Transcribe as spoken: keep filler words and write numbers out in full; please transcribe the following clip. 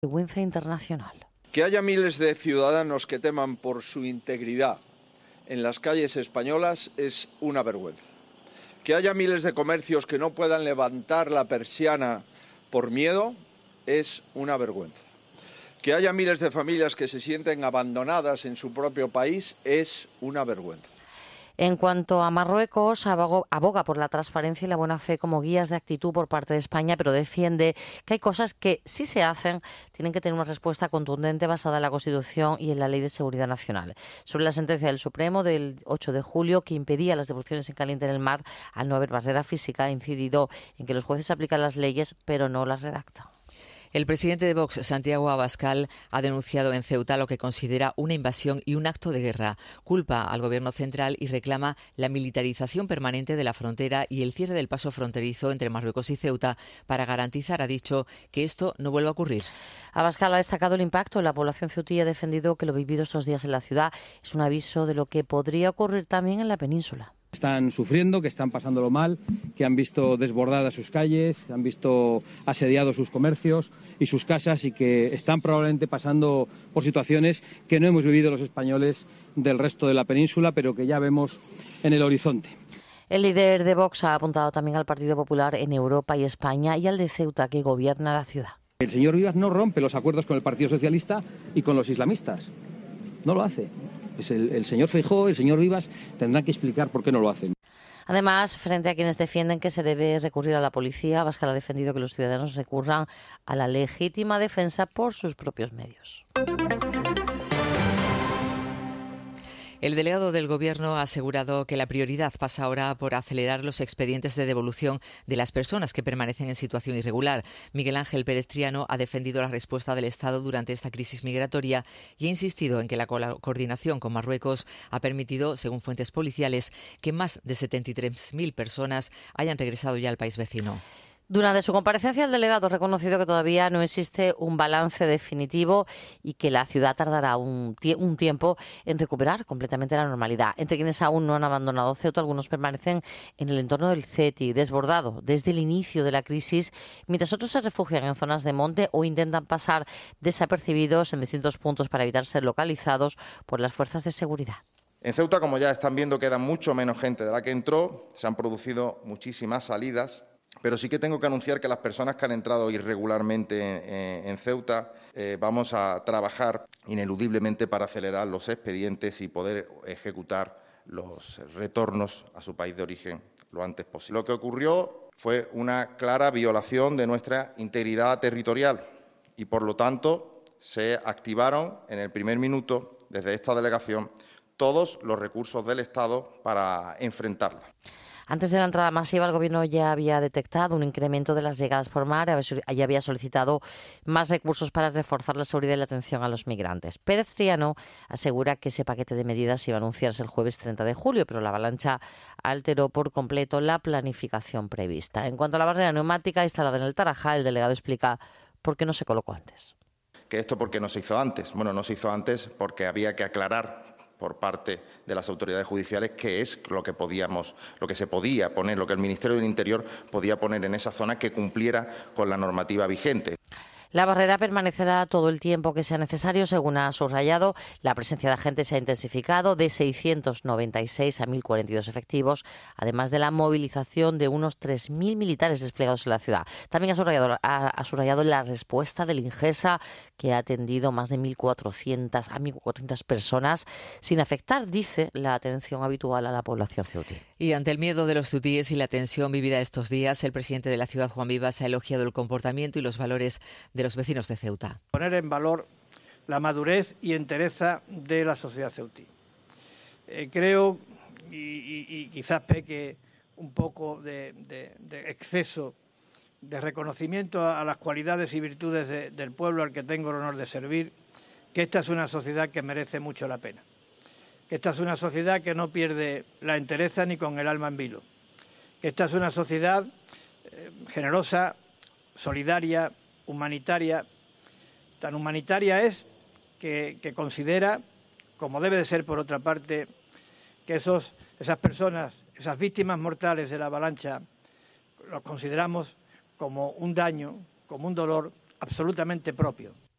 Vergüenza internacional. Que haya miles de ciudadanos que teman por su integridad en las calles españolas es una vergüenza. Que haya miles de comercios que no puedan levantar la persiana por miedo es una vergüenza. Que haya miles de familias que se sienten abandonadas en su propio país es una vergüenza. En cuanto a Marruecos, aboga por la transparencia y la buena fe como guías de actitud por parte de España, pero defiende que hay cosas que, si se hacen, tienen que tener una respuesta contundente basada en la Constitución y en la Ley de Seguridad Nacional. Sobre la sentencia del Supremo del ocho de julio, que impedía las devoluciones en caliente en el mar al no haber barrera física, ha incidido en que los jueces aplican las leyes, pero no las redactan. El presidente de Vox, Santiago Abascal, ha denunciado en Ceuta lo que considera una invasión y un acto de guerra. Culpa al gobierno central y reclama la militarización permanente de la frontera y el cierre del paso fronterizo entre Marruecos y Ceuta para garantizar, ha dicho, que esto no vuelva a ocurrir. Abascal ha destacado el impacto en la población ceutí y ha defendido que lo vivido estos días en la ciudad es un aviso de lo que podría ocurrir también en la península. Están sufriendo, que están pasándolo mal, que han visto desbordadas sus calles, han visto asediados sus comercios y sus casas y que están probablemente pasando por situaciones que no hemos vivido los españoles del resto de la península, pero que ya vemos en el horizonte. El líder de Vox ha apuntado también al Partido Popular en Europa y España y al de Ceuta, que gobierna la ciudad. El señor Rivas no rompe los acuerdos con el Partido Socialista y con los islamistas. No lo hace. Pues el, el señor Feijóo, el señor Rivas tendrán que explicar por qué no lo hacen. Además, frente a quienes defienden que se debe recurrir a la policía, Abascal ha defendido que los ciudadanos recurran a la legítima defensa por sus propios medios. El delegado del Gobierno ha asegurado que la prioridad pasa ahora por acelerar los expedientes de devolución de las personas que permanecen en situación irregular. Miguel Ángel Pérez Triano ha defendido la respuesta del Estado durante esta crisis migratoria y ha insistido en que la coordinación con Marruecos ha permitido, según fuentes policiales, que más de setenta y tres mil personas hayan regresado ya al país vecino. Durante su comparecencia, el delegado ha reconocido que todavía no existe un balance definitivo y que la ciudad tardará un, tie- un tiempo en recuperar completamente la normalidad. Entre quienes aún no han abandonado Ceuta, algunos permanecen en el entorno del Ceti, desbordado desde el inicio de la crisis, mientras otros se refugian en zonas de monte o intentan pasar desapercibidos en distintos puntos para evitar ser localizados por las fuerzas de seguridad. En Ceuta, como ya están viendo, queda mucho menos gente de la que entró. Se han producido muchísimas salidas. Pero sí que tengo que anunciar que las personas que han entrado irregularmente en, en Ceuta eh, vamos a trabajar ineludiblemente para acelerar los expedientes y poder ejecutar los retornos a su país de origen lo antes posible. Lo que ocurrió fue una clara violación de nuestra integridad territorial y, por lo tanto, se activaron en el primer minuto, desde esta delegación, todos los recursos del Estado para enfrentarla. Antes de la entrada masiva, el Gobierno ya había detectado un incremento de las llegadas por mar y ya había solicitado más recursos para reforzar la seguridad y la atención a los migrantes. Pérez Triano asegura que ese paquete de medidas iba a anunciarse el jueves treinta de julio, pero la avalancha alteró por completo la planificación prevista. En cuanto a la barrera neumática instalada en el Tarajal, el delegado explica por qué no se colocó antes. ¿Que esto por qué no se hizo antes? Bueno, no se hizo antes porque había que aclarar por parte de las autoridades judiciales qué es lo que podíamos, lo que se podía poner, lo que el Ministerio del Interior podía poner en esa zona que cumpliera con la normativa vigente. La barrera permanecerá todo el tiempo que sea necesario, según ha subrayado. La presencia de agentes se ha intensificado de seiscientos noventa y seis a mil cuarenta y dos efectivos, además de la movilización de unos tres mil militares desplegados en la ciudad. También ha subrayado, ha, ha subrayado la respuesta del Ingesa, que ha atendido más de mil cuatrocientas a mil cuatrocientas personas, sin afectar, dice, la atención habitual a la población ceutí. Y ante el miedo de los ceutíes y la tensión vivida estos días, el presidente de la ciudad, Juan Vivas, ha elogiado el comportamiento y los valores de de los vecinos de Ceuta. Poner en valor la madurez y entereza de la sociedad ceutí. Eh, creo, y, y, y quizás peque un poco de, de, de exceso de reconocimiento a, a las cualidades y virtudes de, del pueblo al que tengo el honor de servir, que esta es una sociedad que merece mucho la pena. Que esta es una sociedad que no pierde la entereza ni con el alma en vilo. Que esta es una sociedad eh, generosa, solidaria, humanitaria. Tan humanitaria es que, que considera, como debe de ser por otra parte, que esos, esas personas, esas víctimas mortales de la avalancha, los consideramos como un daño, como un dolor absolutamente propio